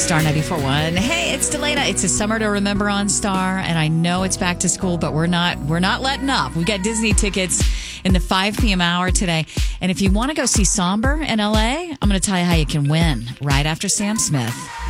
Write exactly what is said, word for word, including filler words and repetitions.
Star ninety-four point one. Hey, it's Delana. It's a summer to remember on Star, and I know it's back to school, but we're not we're not letting up. We've got Disney tickets in the five p.m. hour today. And if you want to go see Somber in L A, I'm going to tell you how you can win right after Sam Smith.